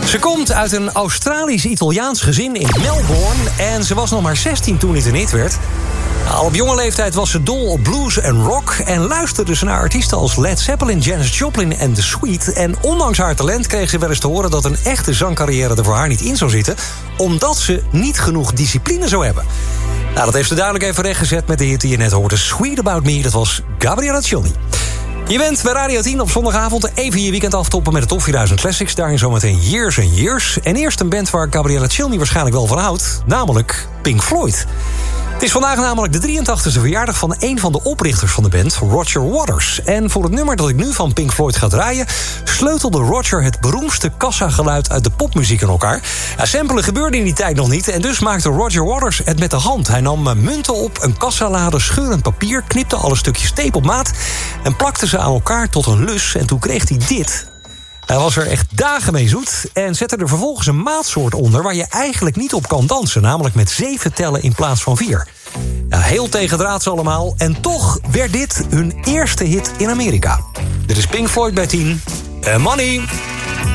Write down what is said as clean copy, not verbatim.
Ze komt uit een Australisch-Italiaans gezin in Melbourne en ze was nog maar 16 toen dit een hit werd. Al op jonge leeftijd was ze dol op blues en rock en luisterde ze naar artiesten als Led Zeppelin, Janis Joplin en The Sweet. En ondanks haar talent kreeg ze wel eens te horen dat een echte zangcarrière er voor haar niet in zou zitten, omdat ze niet genoeg discipline zou hebben. Nou, dat heeft ze duidelijk even rechtgezet met de hit die je net hoorde, Sweet About Me. Dat was Gabriella Cioni. Je bent bij Radio 10 op zondagavond even je weekend aftoppen met de Top 4000 Classics. Daarin zometeen Years and Years. En eerst een band waar Gabriella Cioni waarschijnlijk wel van houdt, namelijk Pink Floyd. Het is vandaag namelijk de 83e verjaardag van een van de oprichters van de band, Roger Waters. En voor het nummer dat ik nu van Pink Floyd ga draaien, sleutelde Roger het beroemdste kassageluid uit de popmuziek in elkaar. Samplen gebeurde in die tijd nog niet en dus maakte Roger Waters het met de hand. Hij nam munten op, een kassalade, scheurend papier, knipte alle stukjes tape op maat en plakte ze aan elkaar tot een lus. En toen kreeg hij dit. Hij was er echt dagen mee zoet en zette er vervolgens een maatsoort onder waar je eigenlijk niet op kan dansen, namelijk met 7 tellen in plaats van 4. Ja, heel tegendraads allemaal en toch werd dit hun eerste hit in Amerika. Dit is Pink Floyd bij 10. Money!